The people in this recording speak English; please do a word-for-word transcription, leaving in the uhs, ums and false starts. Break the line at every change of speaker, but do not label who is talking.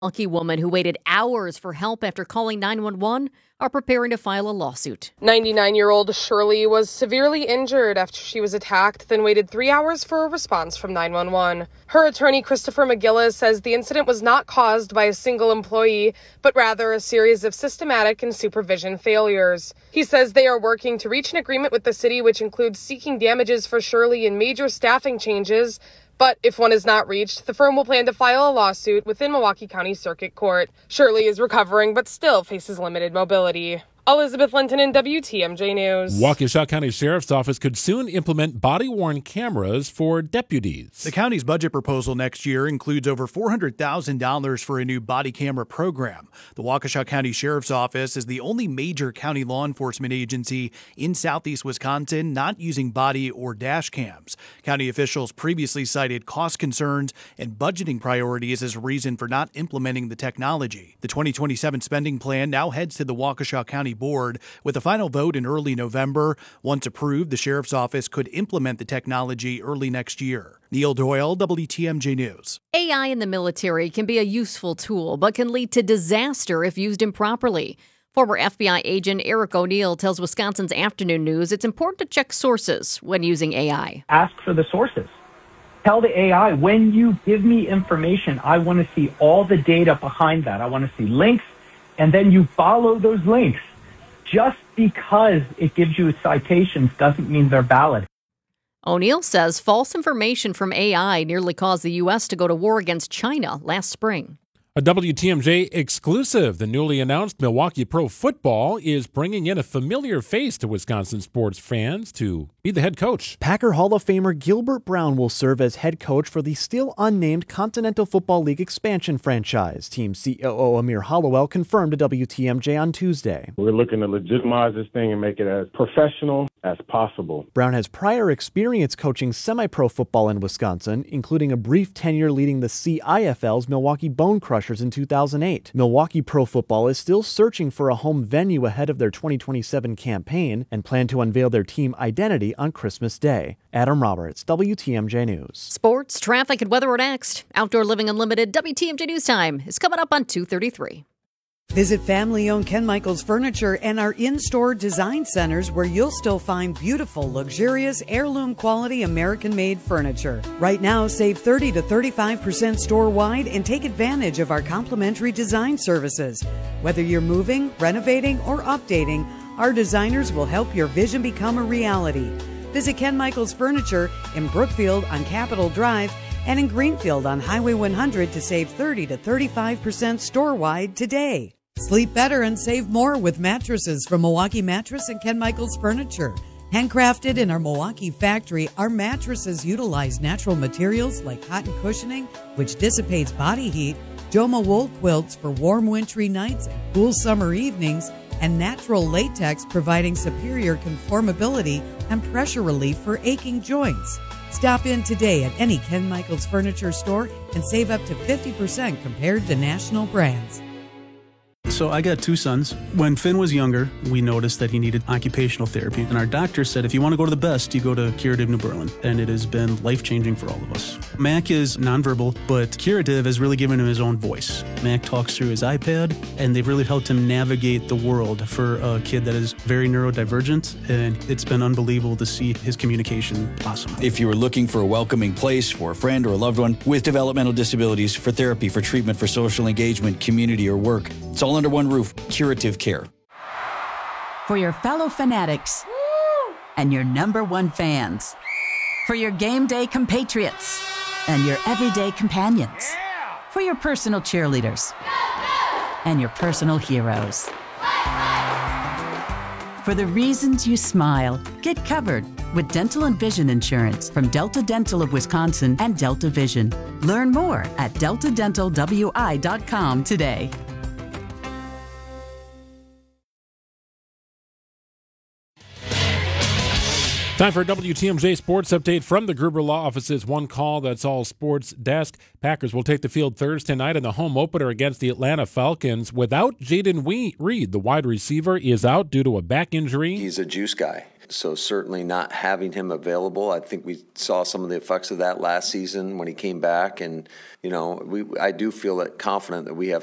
Milwaukee woman who waited hours for help after calling nine one one are preparing to file a lawsuit.
ninety-nine-year-old Shirley was severely injured after she was attacked, then waited three hours for a response from nine one one. Her attorney, Christopher McGillis, says the incident was not caused by a single employee, but rather a series of systematic and supervision failures. He says they are working to reach an agreement with the city, which includes seeking damages for Shirley and major staffing changes. But if one is not reached, the firm will plan to file a lawsuit within Milwaukee County Circuit Court. Shirley is recovering, but still faces limited mobility. Elizabeth Linton in W T M J News.
Waukesha County Sheriff's Office could soon implement body-worn cameras for deputies.
The county's budget proposal next year includes over four hundred thousand dollars for a new body camera program. The Waukesha County Sheriff's Office is the only major county law enforcement agency in southeast Wisconsin not using body or dash cams. County officials previously cited cost concerns and budgeting priorities as a reason for not implementing the technology. The twenty twenty-seven spending plan now heads to the Waukesha County Board with a final vote in early November. Once approved, the Sheriff's Office could implement the technology early next year. Neil Doyle, W T M J News.
A I in the military can be a useful tool, but can lead to disaster if used improperly. Former F B I agent Eric O'Neill tells Wisconsin's Afternoon News it's important to check sources when using A I.
Ask for the sources. Tell the A I, when you give me information, I want to see all the data behind that. I want to see links, and then you follow those links. Just because it gives you citations doesn't mean they're valid.
O'Neill says false information from A I nearly caused the U S to go to war against China last spring.
A W T M J exclusive. The newly announced Milwaukee Pro Football is bringing in a familiar face to Wisconsin sports fans to be the head coach.
Packer Hall of Famer Gilbert Brown will serve as head coach for the still unnamed Continental Football League expansion franchise. Team C O O Amir Hollowell confirmed to W T M J on Tuesday.
We're looking to legitimize this thing and make it as professional as possible.
Brown has prior experience coaching semi-pro football in Wisconsin, including a brief tenure leading the C I F L's Milwaukee Bone Crushers in two thousand eight. Milwaukee Pro Football is still searching for a home venue ahead of their twenty twenty-seven campaign and plan to unveil their team identity on Christmas Day. Adam Roberts, W T M J News.
Sports, traffic, and weather are next. Outdoor Living Unlimited W T M J News Time is coming up on two thirty-three.
Visit family-owned Ken Michaels Furniture and our in-store design centers where you'll still find beautiful, luxurious, heirloom-quality American-made furniture. Right now, save thirty to thirty-five percent store-wide and take advantage of our complimentary design services. Whether you're moving, renovating, or updating, our designers will help your vision become a reality. Visit Ken Michaels Furniture in Brookfield on Capitol Drive and in Greenfield on Highway one hundred to save thirty to thirty-five percent store-wide today. Sleep better and save more with mattresses from Milwaukee Mattress and Ken Michaels Furniture. Handcrafted in our Milwaukee factory, our mattresses utilize natural materials like cotton cushioning, which dissipates body heat, Joma wool quilts for warm wintry nights and cool summer evenings, and natural latex providing superior conformability and pressure relief for aching joints. Stop in today at any Ken Michaels Furniture store and save up to fifty percent compared to national brands.
So I got two sons. When Finn was younger, we noticed that he needed occupational therapy. And our doctor said, if you want to go to the best, you go to Curative New Berlin. And it has been life-changing for all of us. Mac is nonverbal, but Curative has really given him his own voice. Mac talks through his iPad, and they've really helped him navigate the world for a kid that is very neurodivergent. And it's been unbelievable to see his communication blossom.
If you are looking for a welcoming place for a friend or a loved one with developmental disabilities, for therapy, for treatment, for social engagement, community, or work, it's all under one roof. Curative Care.
For your fellow fanatics Woo! And your number one fans. For your game day compatriots and your everyday companions. Yeah! For your personal cheerleaders go, go! And your personal heroes. For the reasons you smile, get covered with dental and vision insurance from Delta Dental of Wisconsin and Delta Vision. Learn more at delta dental w i dot com today.
Time for a W T M J Sports Update from the Gruber Law Office's One Call, That's All Sports desk. Packers will take the field Thursday night in the home opener against the Atlanta Falcons. Without Jaden Reed, the wide receiver, is out due to a back injury.
He's a juice guy. So certainly not having him available, I think we saw some of the effects of that last season when he came back. And, you know, we I do feel that confident that we have